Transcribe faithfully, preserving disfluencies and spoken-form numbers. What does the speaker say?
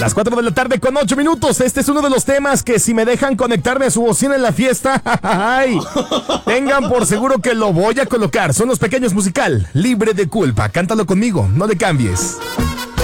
Las cuatro de la tarde con ocho minutos. Este es uno de los temas que si me dejan conectarme a su bocina en la fiesta, ay, tengan por seguro que lo voy a colocar. Son Los Pequeños Musical, Libre de Culpa. Cántalo conmigo, no le cambies.